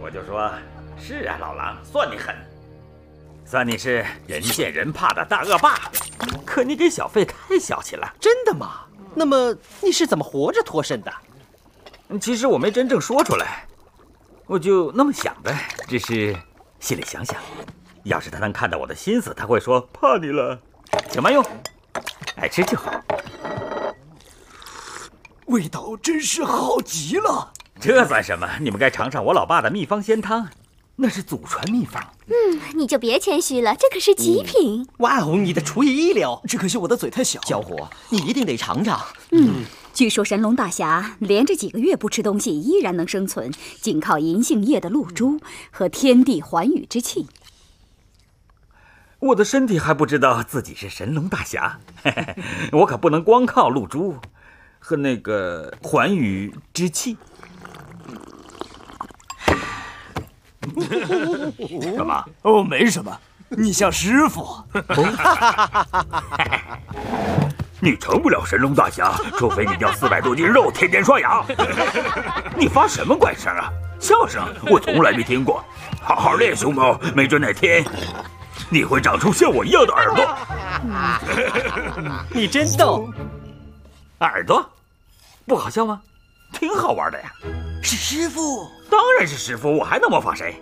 我就说，是啊，老狼，算你狠，算你是人见人怕的大恶霸。可你给小费太小气了。 真的吗？那么你是怎么活着脱身的？ 其实我没真正说出来，我就那么想的，只是心里想想，要是他能看到我的心思，他会说怕你了，请慢用，爱吃就好。 味道真是好极了。 这算什么？你们该尝尝我老爸的秘方鲜汤，那是祖传秘方。 你就别谦虚了，这可是极品。 哇哦，你的厨艺一流！ 只可惜我的嘴太小。 小伙，你一定得尝尝。 据说神龙大侠连着几个月不吃东西依然能生存，仅靠银杏叶的露珠和天地寰宇之气。 我的身体还不知道自己是神龙大侠，我可不能光靠露珠和那个寰宇之气。干嘛？ 哦，没什么。你像师傅。 你成不了神龙大侠，除非你掉400多斤肉，天天刷牙。你发什么怪声啊？笑声我从来没听过。好好练，熊猫，没准哪天你会长出像我一样的耳朵。 你真逗。 耳朵不好笑吗？挺好玩的呀。 是师傅。 当然是师傅，我还能模仿谁？